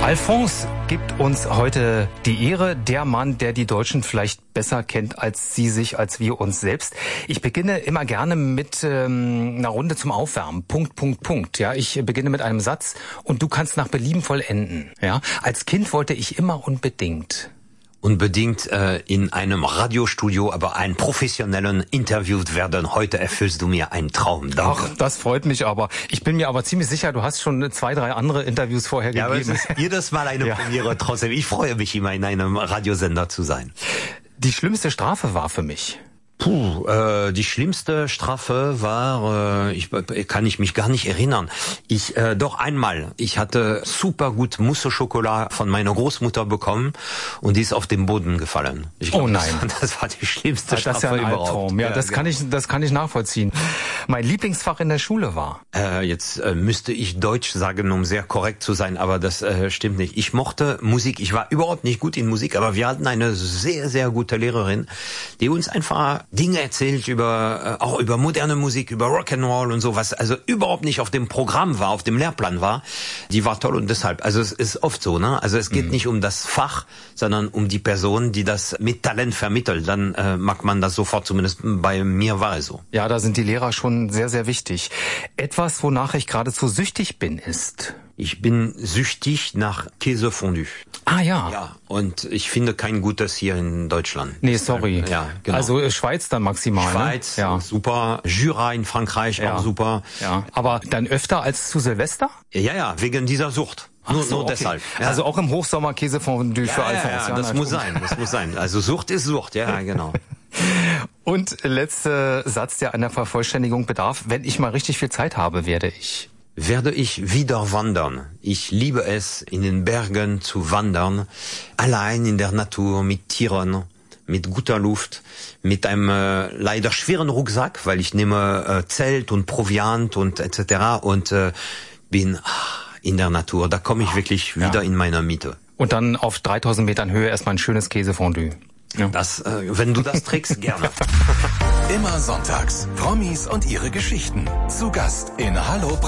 Alphonse gibt uns heute die Ehre, der Mann, der die Deutschen vielleicht besser kennt als sie sich, als wir uns selbst. Ich beginne immer gerne mit einer Runde zum Aufwärmen. Punkt. Ja, ich beginne mit einem Satz und du kannst nach Belieben vollenden. Ja, als Kind wollte ich immer unbedingt in einem Radiostudio, aber einen professionellen interviewt werden. Heute erfüllst du mir einen Traum. Danke. Ach, das freut mich aber. Ich bin mir aber ziemlich sicher, du hast schon 2, 3 andere Interviews vorher gegeben. Ja, aber es ist jedes Mal eine Premiere trotzdem. Ich freue mich immer, in einem Radiosender zu sein. Die schlimmste Strafe war für mich? Die schlimmste Strafe war, kann ich mich gar nicht erinnern. Doch einmal. Ich hatte super gut Mousse Schokolade von meiner Großmutter bekommen und die ist auf den Boden gefallen. Oh nein. Das war die schlimmste Strafe das ist ja ein überhaupt. Albtraum. Ja, das kann ich nachvollziehen. Mein Lieblingsfach in der Schule war? Jetzt müsste ich Deutsch sagen, um sehr korrekt zu sein, aber das stimmt nicht. Ich mochte Musik. Ich war überhaupt nicht gut in Musik, aber wir hatten eine sehr, sehr gute Lehrerin, die uns einfach Dinge erzählt auch über moderne Musik, über Rock'n'Roll und so, was also überhaupt nicht auf dem Programm war, auf dem Lehrplan war. Die war toll und deshalb, also es ist oft so, ne? Also es geht nicht um das Fach, sondern um die Person, die das mit Talent vermittelt. Dann mag man das sofort, zumindest bei mir war es so. Ja, da sind die Lehrer schon sehr, sehr wichtig. Etwas, wonach ich geradezu süchtig bin, ist? Ich bin süchtig nach Käsefondue. Ah ja. Ja, und ich finde kein gutes hier in Deutschland. Nee, sorry. Ja, genau. Also Schweiz dann maximal. Schweiz, ne? Ja. Super. Jura in Frankreich, auch super. Ja. Aber dann öfter als zu Silvester? Ja, wegen dieser Sucht. Nur deshalb. Ja. Also auch im Hochsommer Käsefondue für Alphonse. Ja, das muss sein. Also Sucht ist Sucht, ja, genau. Und letzter Satz, der einer Vervollständigung bedarf. Wenn ich mal richtig viel Zeit habe, werde ich wieder wandern. Ich liebe es, in den Bergen zu wandern, allein in der Natur, mit Tieren, mit guter Luft, mit einem leider schweren Rucksack, weil ich nehme Zelt und Proviant und etc. und bin in der Natur. Da komme ich wirklich wieder in meiner Mitte. Und dann auf 3000 Metern Höhe erstmal ein schönes Käsefondue. Ja. Das, wenn du das trägst, gerne. Immer sonntags. Promis und ihre Geschichten. Zu Gast in Hallo